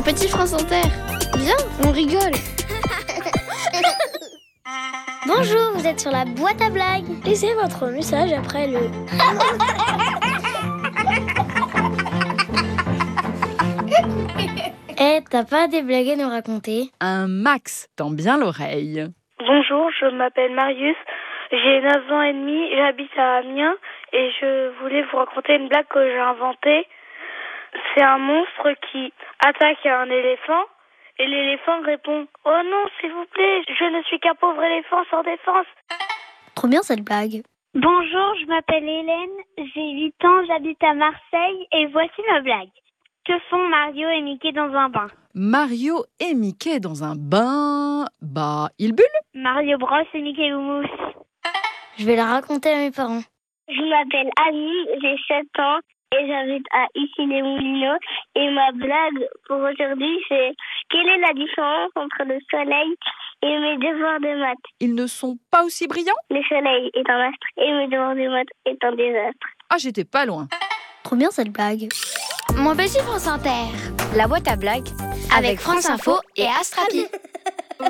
Mon petit France Inter. Viens, on rigole. Bonjour, vous êtes sur la boîte à blagues. Laissez votre message après le... T'as pas des blagues à nous raconter? Un max tend bien l'oreille. Bonjour, je m'appelle Marius, j'ai 9 ans et demi, j'habite à Amiens et je voulais vous raconter une blague que j'ai inventée. C'est un monstre qui attaque un éléphant et l'éléphant répond « Oh non, s'il vous plaît, je ne suis qu'un pauvre éléphant sans défense ». Trop bien cette blague. Bonjour, je m'appelle Hélène, j'ai 8 ans, j'habite à Marseille et voici ma blague. Que font Mario et Mickey dans un bain? Mario et Mickey dans un bain... ils bullent. Mario brosse et Mickey mousse. Je vais la raconter à mes parents. Je m'appelle Annie, j'ai 7 ans et j'habite à Issy-les-Moulineaux. Et ma blague pour aujourd'hui, c'est quelle est la différence entre le soleil et mes devoirs de maths? Ils ne sont pas aussi brillants? Le soleil est un astre et mes devoirs de maths est un désastre. Ah, j'étais pas loin. Trop bien cette blague. Mon petit France Inter. La boîte à blagues Avec France Info et Astrapi.